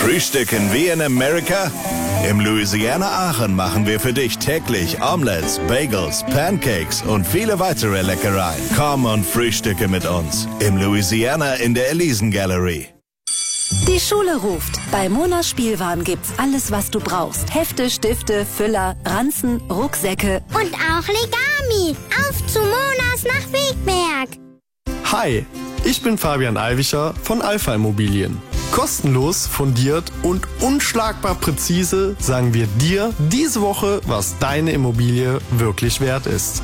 Frühstücken wie in Amerika? Im Louisiana Aachen machen wir für dich täglich Omelettes, Bagels, Pancakes und viele weitere Leckereien. Komm und frühstücke mit uns im Louisiana in der Elisen Gallery. Die Schule ruft. Bei Mona Spielwaren gibt's alles, was du brauchst. Hefte, Stifte, Füller, Ranzen, Rucksäcke. Und auch Legami. Auf zu Monas nach Wegberg. Hi, ich bin Fabian Alwicher von Alpha Immobilien. Kostenlos, fundiert und unschlagbar präzise sagen wir dir diese Woche, was deine Immobilie wirklich wert ist.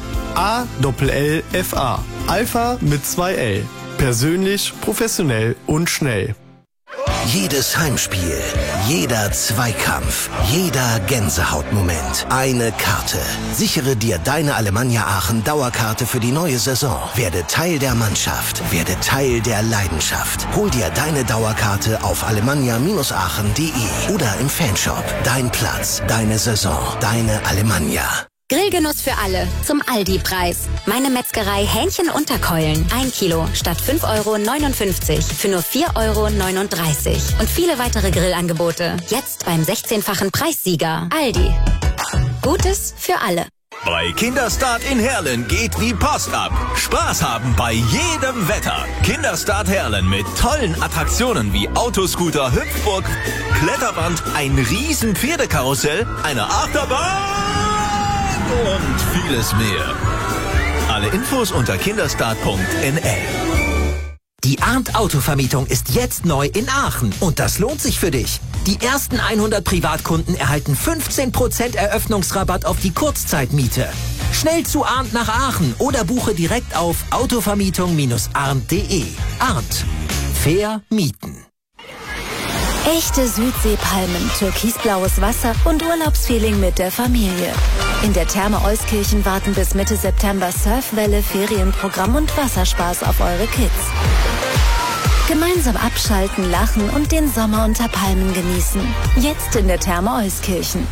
ALLFA. Alpha mit 2 L. Persönlich, professionell und schnell. Jedes Heimspiel, jeder Zweikampf, jeder Gänsehautmoment. Eine Karte. Sichere dir deine Alemannia Aachen Dauerkarte für die neue Saison. Werde Teil der Mannschaft. Werde Teil der Leidenschaft. Hol dir deine Dauerkarte auf alemannia-aachen.de oder im Fanshop. Dein Platz, deine Saison, deine Alemannia. Grillgenuss für alle zum Aldi-Preis. Meine Metzgerei Hähnchenunterkeulen. 1 Kilo statt 5,59 € für nur 4,39 €. Und viele weitere Grillangebote. Jetzt beim 16-fachen Preissieger. Aldi. Gutes für alle. Bei Kinderstart in Herlen geht die Post ab. Spaß haben bei jedem Wetter. Kinderstart Herlen mit tollen Attraktionen wie Autoscooter, Hüpfburg, Kletterband, ein riesen Pferdekarussell, eine Achterbahn und vieles mehr. Alle Infos unter kinderstart.nl. Die Arndt Autovermietung ist jetzt neu in Aachen und das lohnt sich für dich. Die ersten 100 Privatkunden erhalten 15% Eröffnungsrabatt auf die Kurzzeitmiete. Schnell zu Arndt nach Aachen oder buche direkt auf autovermietung-arndt.de. Arndt. Fair mieten. Echte Südseepalmen, türkisblaues Wasser und Urlaubsfeeling mit der Familie. In der Therme Euskirchen warten bis Mitte September Surfwelle, Ferienprogramm und Wasserspaß auf eure Kids. Gemeinsam abschalten, lachen und den Sommer unter Palmen genießen. Jetzt in der Therme Euskirchen.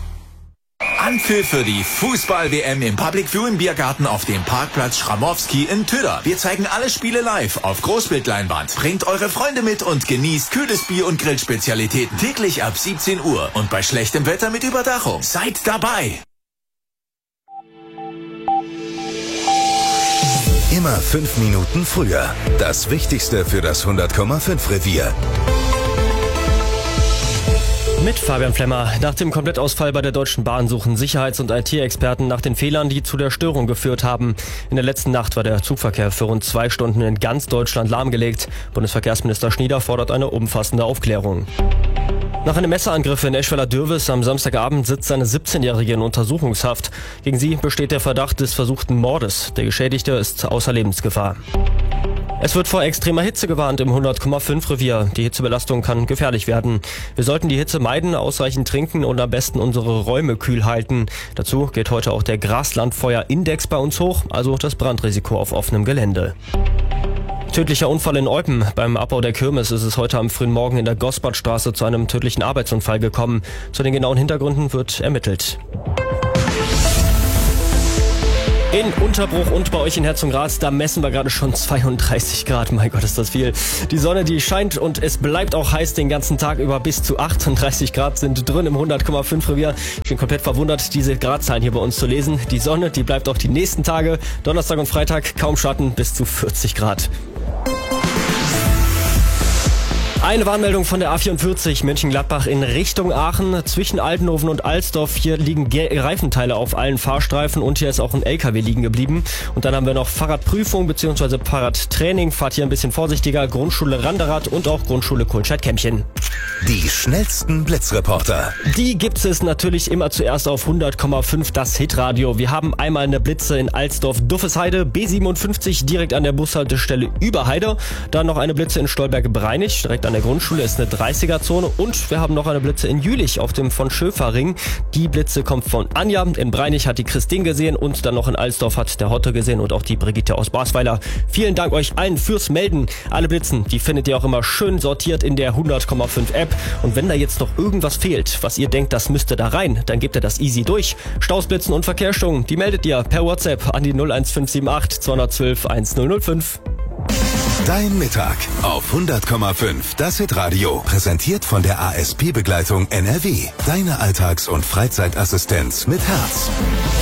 Anpfiff für die Fußball-WM im Public View im Biergarten auf dem Parkplatz Schramowski in Töder. Wir zeigen alle Spiele live auf Großbildleinwand. Bringt eure Freunde mit und genießt kühles Bier und Grillspezialitäten täglich ab 17 Uhr und bei schlechtem Wetter mit Überdachung. Seid dabei! Immer 5 Minuten früher. Das Wichtigste für das 100,5 Revier. Mit Fabian Flemmer. Nach dem Komplettausfall bei der Deutschen Bahn suchen Sicherheits- und IT-Experten nach den Fehlern, die zu der Störung geführt haben. In der letzten Nacht war der Zugverkehr für rund 2 Stunden in ganz Deutschland lahmgelegt. Bundesverkehrsminister Schnieder fordert eine umfassende Aufklärung. Nach einem Messerangriff in Eschweiler-Dürwes am Samstagabend sitzt eine 17-Jährige in Untersuchungshaft. Gegen sie besteht der Verdacht des versuchten Mordes. Der Geschädigte ist außer Lebensgefahr. Es wird vor extremer Hitze gewarnt im 100,5 Revier. Die Hitzebelastung kann gefährlich werden. Wir sollten die Hitze meiden, ausreichend trinken und am besten unsere Räume kühl halten. Dazu geht heute auch der Graslandfeuerindex bei uns hoch, also das Brandrisiko auf offenem Gelände. Tödlicher Unfall in Eupen. Beim Abbau der Kirmes ist es heute am frühen Morgen in der Gosbardstraße zu einem tödlichen Arbeitsunfall gekommen. Zu den genauen Hintergründen wird ermittelt. In Unterbruch und bei euch in Herzogenrath, da messen wir gerade schon 32 Grad. Mein Gott, ist das viel. Die Sonne, die scheint und es bleibt auch heiß den ganzen Tag über. Bis zu 38 Grad sind drin im 100,5 Revier. Ich bin komplett verwundert, diese Gradzahlen hier bei uns zu lesen. Die Sonne, die bleibt auch die nächsten Tage. Donnerstag und Freitag kaum Schatten, bis zu 40 Grad. Eine Warnmeldung von der A44 Mönchengladbach in Richtung Aachen. Zwischen Altenhofen und Alsdorf, hier liegen Reifenteile auf allen Fahrstreifen und hier ist auch ein LKW liegen geblieben. Und dann haben wir noch Fahrradprüfung bzw. Fahrradtraining. Fahrt hier ein bisschen vorsichtiger. Grundschule Randerath und auch Grundschule Kohlscheid-Kämpchen. Die schnellsten Blitzreporter. Die gibt es natürlich immer zuerst auf 100,5 das Hitradio. Wir haben einmal eine Blitze in Alsdorf-Duffesheide, B57 direkt an der Bushaltestelle Überheide. Dann noch eine Blitze in Stolberg-Breinig, direkt an der Grundschule ist eine 30er-Zone und wir haben noch eine Blitze in Jülich auf dem von Schöfer-Ring. Die Blitze kommt von Anja, in Breinig hat die Christine gesehen und dann noch in Alsdorf hat der Hotte gesehen und auch die Brigitte aus Basweiler. Vielen Dank euch allen fürs Melden. Alle Blitzen, die findet ihr auch immer schön sortiert in der 100,5 App und wenn da jetzt noch irgendwas fehlt, was ihr denkt, das müsste da rein, dann gebt ihr das easy durch. Staus, Blitzen und Verkehrsstörungen, die meldet ihr per WhatsApp an die 01578 212 1005. Dein Mittag auf 100,5. Das Hitradio. Präsentiert von der ASP-Begleitung NRW. Deine Alltags- und Freizeitassistenz mit Herz.